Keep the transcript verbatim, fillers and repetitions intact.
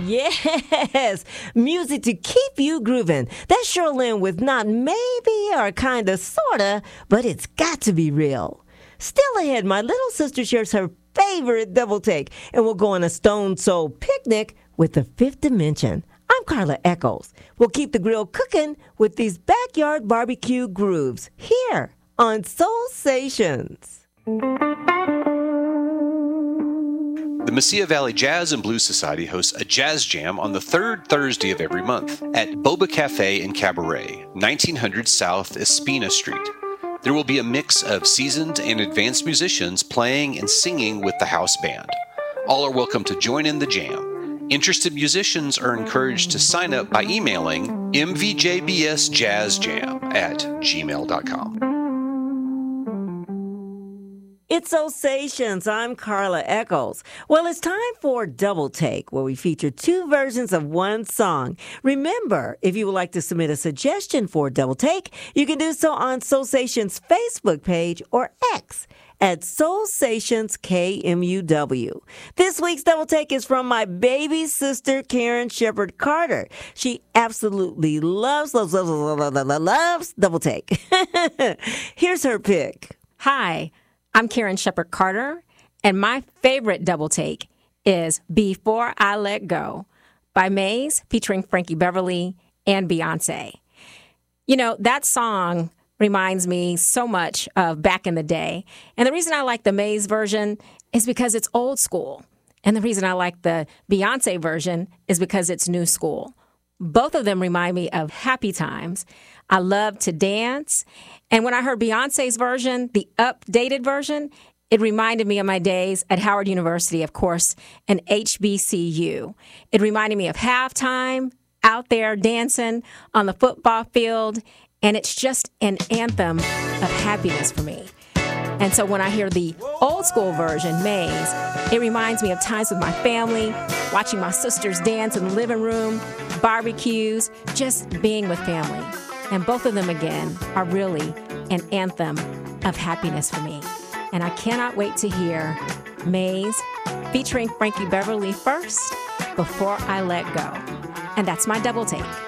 Yes, music to keep you grooving. That's Sherilyn with not maybe or kinda sorta, but it's got to be real. Still ahead, my little sister shares her favorite double take, and we'll go on a Stone Soul picnic with the Fifth Dimension. I'm Carla Echols. We'll keep the grill cooking with these backyard barbecue grooves here on Soulsations. The Mesilla Valley Jazz and Blues Society hosts a jazz jam on the third Thursday of every month at Boba Cafe and Cabaret, nineteen hundred South Espina Street. There will be a mix of seasoned and advanced musicians playing and singing with the house band. All are welcome to join in the jam. Interested musicians are encouraged to sign up by emailing m v j b s jazz jam at gmail dot com. It's Soulsations. I'm Carla Echols. Well, it's time for Double Take, where we feature two versions of one song. Remember, if you would like to submit a suggestion for Double Take, you can do so on Soulsations Facebook page or X at Soulsations K M U W. This week's Double Take is from my baby sister, Karen Shepard Carter. She absolutely loves, loves, loves, loves, loves, loves, loves Double Take. Here's her pick. Hi. I'm Karen Shepard Carter, and my favorite double take is Before I Let Go by Maze, featuring Frankie Beverly and Beyonce. You know, that song reminds me so much of back in the day. And the reason I like the Maze version is because it's old school. And the reason I like the Beyonce version is because it's new school. Both of them remind me of happy times. I love to dance. And when I heard Beyonce's version, the updated version, it reminded me of my days at Howard University, of course, and H B C U. It reminded me of halftime, out there dancing on the football field, and it's just an anthem of happiness for me. And so when I hear the old school version, Maze, it reminds me of times with my family, watching my sisters dance in the living room, barbecues, just being with family. And both of them, again, are really an anthem of happiness for me. And I cannot wait to hear Maze featuring Frankie Beverly first, Before I Let Go. And that's my double take.